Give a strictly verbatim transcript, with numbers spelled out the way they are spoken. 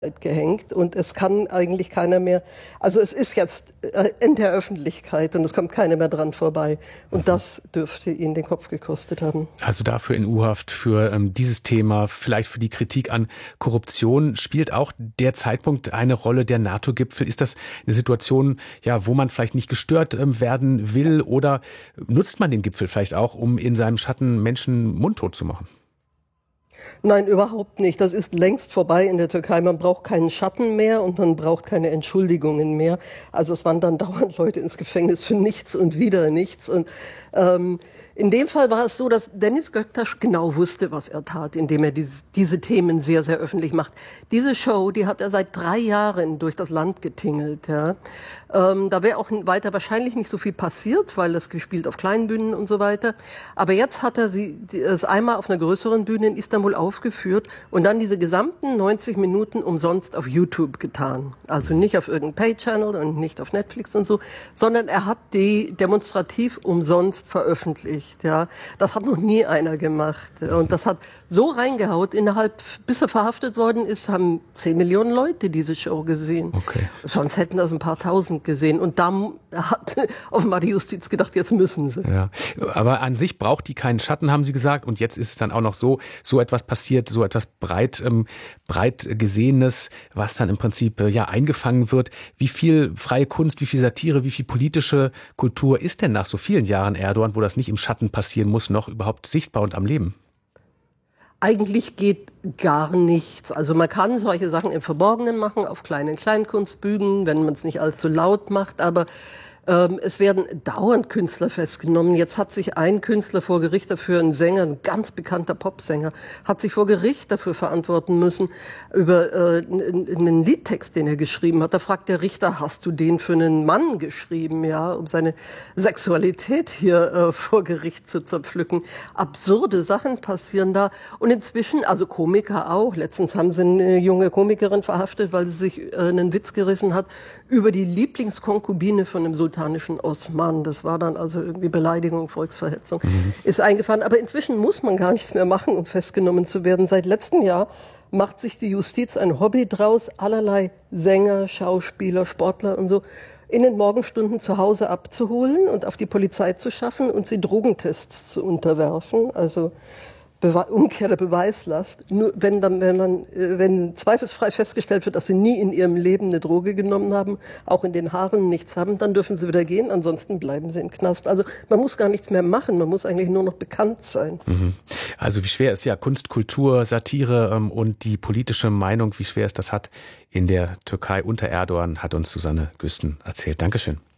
gehängt und es kann eigentlich keiner mehr, also es ist jetzt in der Öffentlichkeit und es kommt keiner mehr dran vorbei und das dürfte ihn den Kopf gekostet haben. Also dafür in U-Haft, für ähm, dieses Thema, vielleicht für die Kritik an Korruption. Spielt auch der Zeitpunkt eine Rolle, der NATO-Gipfel? Ist das eine Situation, ja, wo man vielleicht nicht gestört ähm, werden will oder nutzt man den Gipfel vielleicht auch, um in seinem Schatten Menschen mundtot zu machen? Nein, überhaupt nicht. Das ist längst vorbei in der Türkei. Man braucht keinen Schatten mehr und man braucht keine Entschuldigungen mehr. Also es wandern dauernd Leute ins Gefängnis für nichts und wieder nichts. Und ähm, in dem Fall war es so, dass Deniz Göktaş genau wusste, was er tat, indem er diese, diese Themen sehr, sehr öffentlich macht. Diese Show, die hat er seit drei Jahren durch das Land getingelt. Ja. Ähm, da wäre auch weiter wahrscheinlich nicht so viel passiert, weil das gespielt auf kleinen Bühnen und so weiter. Aber jetzt hat er sie es einmal auf einer größeren Bühne in Istanbul aufgeführt und dann diese gesamten neunzig Minuten umsonst auf YouTube getan. Also nicht auf irgendeinem Pay-Channel und nicht auf Netflix und so, sondern er hat die demonstrativ umsonst veröffentlicht. Ja, das hat noch nie einer gemacht und das hat so reingehaut. Innerhalb, bis er verhaftet worden ist, haben zehn Millionen Leute diese Show gesehen. Okay. Sonst hätten das ein paar Tausend gesehen und da hat offenbar die Justiz gedacht, jetzt müssen sie. Ja, aber an sich braucht die keinen Schatten, haben Sie gesagt, und jetzt ist es dann auch noch so, so etwas passiert, so etwas breit, ähm, breit Gesehenes, was dann im Prinzip äh, ja eingefangen wird. Wie viel freie Kunst, wie viel Satire, wie viel politische Kultur ist denn nach so vielen Jahren Erdogan, wo das nicht im Schatten passieren muss, noch überhaupt sichtbar und am Leben? Eigentlich geht gar nichts. Also man kann solche Sachen im Verborgenen machen, auf kleinen Kleinkunstbühnen, wenn man es nicht allzu laut macht, aber ähm, es werden dauernd Künstler festgenommen. Jetzt hat sich ein Künstler vor Gericht dafür, ein Sänger, ein ganz bekannter Popsänger, hat sich vor Gericht dafür verantworten müssen, über äh, einen Liedtext, den er geschrieben hat. Da fragt der Richter, hast du den für einen Mann geschrieben, ja, um seine Sexualität hier äh, vor Gericht zu zerpflücken. Absurde Sachen passieren da. Und inzwischen, also Komiker auch, letztens haben sie eine junge Komikerin verhaftet, weil sie sich äh, einen Witz gerissen hat über die Lieblingskonkubine von einem sultanischen Osman. Das war dann also irgendwie Beleidigung, Volksverhetzung, mhm. ist eingefahren. Aber inzwischen muss man gar nichts mehr machen, um festgenommen zu werden. Seit letztem Jahr macht sich die Justiz ein Hobby draus, allerlei Sänger, Schauspieler, Sportler und so in den Morgenstunden zu Hause abzuholen und auf die Polizei zu schaffen und sie Drogentests zu unterwerfen. Also Bewe- Umkehr der Beweislast. Nur wenn dann, wenn man, wenn zweifelsfrei festgestellt wird, dass sie nie in ihrem Leben eine Droge genommen haben, auch in den Haaren nichts haben, dann dürfen sie wieder gehen, ansonsten bleiben sie im Knast. Also man muss gar nichts mehr machen, man muss eigentlich nur noch bekannt sein. Mhm. Also wie schwer ist ja Kunst, Kultur, Satire ähm, und die politische Meinung, wie schwer es das hat in der Türkei unter Erdogan, hat uns Susanne Güsten erzählt. Dankeschön.